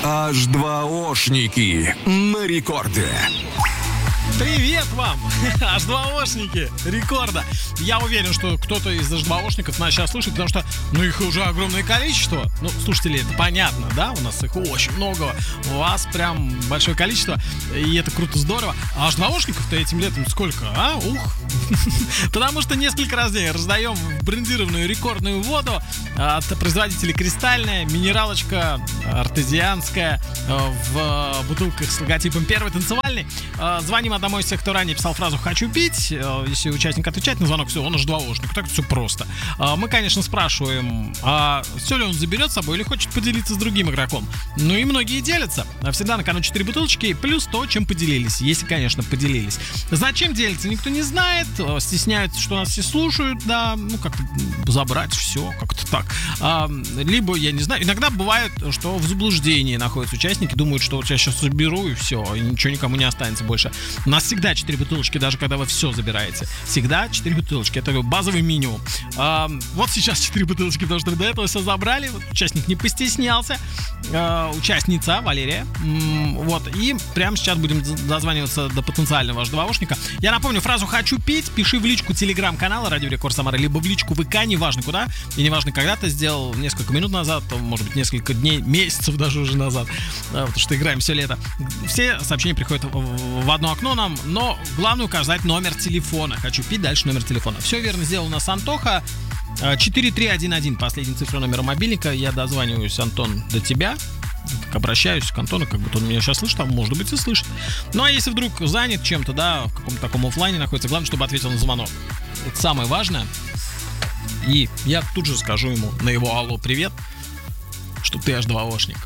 H2O-шники на рекорде. Привет вам, H2O-шники рекорда. Я уверен, что кто-то из H2O-шников нас сейчас слушает, потому что, их уже огромное количество. Слушатели, это понятно, да? У нас их очень много. У вас прям большое количество. И это круто, здорово. А H2O-шников-то этим летом сколько, а? Потому что несколько раз в день раздаем брендированную рекордную воду от производителей «Кристальная», минералочка артезианская в бутылках с логотипом «Первый танцевальный». Звоним домой всех, кто ранее писал фразу «хочу пить». Если участник отвечает на звонок, все, он H2O-шник. Так все просто. Мы, конечно, спрашиваем, а все ли он заберет с собой или хочет поделиться с другим игроком. И многие делятся. Всегда на кону 4 бутылочки плюс то, чем поделились. Если, конечно, поделились. Зачем делиться, никто не знает. Стесняются, что нас все слушают. Да, как-то забрать все, как-то так. Либо, я не знаю, иногда бывает, что в заблуждении находятся участники, думают, что вот я сейчас заберу и все, и ничего никому не останется больше. У нас всегда 4 бутылочки, даже когда вы все забираете. Всегда 4 бутылочки. Это базовый минимум. Вот сейчас 4 бутылочки, потому что вы до этого все забрали. Вот участник не постеснялся. Участница Валерия. И прямо сейчас будем дозваниваться до потенциального H2O-шника. Я напомню фразу «хочу пить». Пиши в личку телеграм-канала Радио Рекорд Самара, либо в личку ВК, неважно куда. И неважно, когда ты сделал, несколько минут назад, может быть, несколько дней, месяцев даже уже назад. Потому что играем все лето. Все сообщения приходят в одно окно нам, но главное указать номер телефона. «Хочу пить», дальше номер телефона. Все верно сделал у нас Антоха. 4311, последняя цифра номера мобильника. Я дозваниваюсь, Антон, до тебя. Обращаюсь к Антону, как будто он меня сейчас слышит, а может быть и слышит. А если вдруг занят чем-то, в каком-то таком офлайне находится, главное, чтобы ответил на звонок. Это самое важное. И я тут же скажу ему на его алло привет, что ты H2O-шник.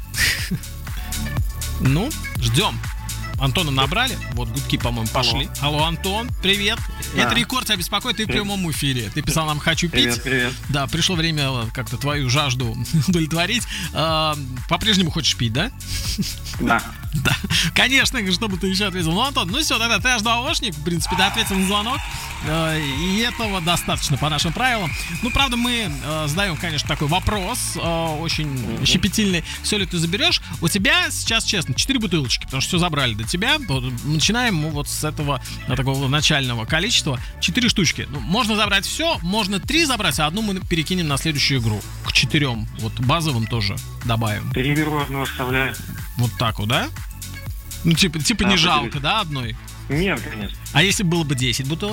Ждем. Антона набрали, гудки, по-моему, пошли. Алло, Антон, привет. Да. Это Рекорд тебя беспокоит, ты в прямом эфире. Ты писал нам «хочу пить». Привет. Да, пришло время как-то твою жажду удовлетворить. По-прежнему хочешь пить, да? Да. Да, конечно, чтобы ты еще ответил. Антон, все, тогда ты H2O-шник, в принципе, ты ответил на звонок. И этого достаточно по нашим правилам. Правда, мы задаем, конечно, такой вопрос, очень щепетильный. Все ли ты заберешь? У тебя сейчас, честно, 4 бутылочки, потому что все забрали до тебя. Начинаем мы с этого такого начального количества. 4 штучки. Можно забрать все, можно 3 забрать, а одну мы перекинем на следующую игру. К 4. Базовым тоже добавим. 3 беру, одну оставляю. Вот так вот, да? Типа не жалко, да, одной? Нет, конечно. А если было бы 10 бутылок?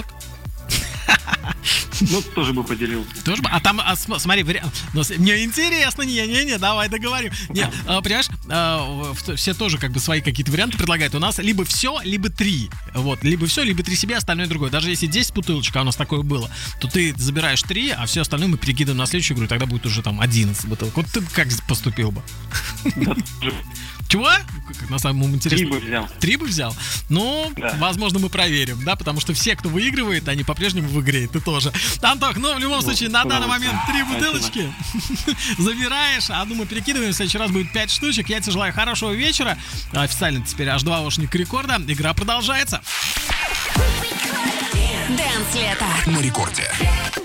Тоже бы поделил. Тоже бы? Смотри, мне интересно, не, давай договорим. Понимаешь, все тоже свои какие-то варианты предлагают. У нас либо все, либо 3. Либо все, либо 3 себе, остальное другое. Даже если 10 бутылочек, а у нас такое было, то ты забираешь 3, а все остальное мы перекидываем на следующую игру, и тогда будет уже 11 бутылок. Вот ты как поступил бы? Чего? На самом интересном. 3 бы взял? Да. Возможно, мы проверим, да, потому что все, кто выигрывает, они по-прежнему в игре, ты тоже. Антох, в любом случае, на данный момент 3 бутылочки забираешь, одну мы перекидываем, в следующий раз будет 5 штучек. Я тебе желаю хорошего вечера. Официально теперь H2O-шник рекорда. Игра продолжается. Дэнс лето На рекорде.